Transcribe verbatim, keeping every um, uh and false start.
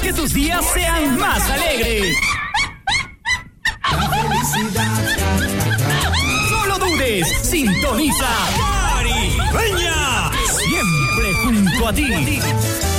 que tus días sean más alegres. No lo dudes, sintoniza Caribeña, siempre junto a ti.